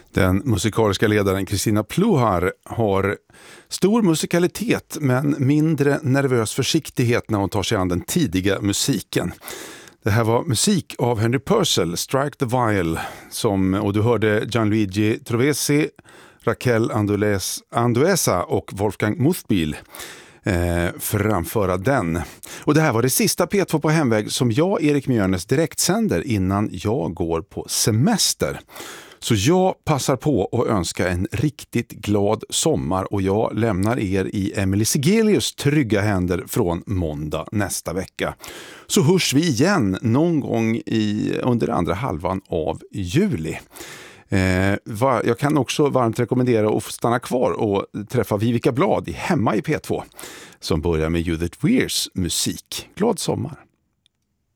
Den musikaliska ledaren Kristina Pluhar har stor musikalitet men mindre nervös försiktighet när hon tar sig an den tidiga musiken. Det här var musik av Henry Purcell, Strike the Viol, och du hörde Gianluigi Trovesi, Raquel Anduesa och Wolfgang Muthbil framföra den. Och det här var det sista P2 på hemväg som jag, Erik Mjörnes, direktsänder innan jag går på semester. Så jag passar på att önska en riktigt glad sommar och jag lämnar er i Emily Sigelius trygga händer från måndag nästa vecka. Så hörs vi igen någon gång under andra halvan av juli. Jag kan också varmt rekommendera att få stanna kvar och träffa Vivica Blad hemma i P2 som börjar med Judith Weirs musik. Glad sommar!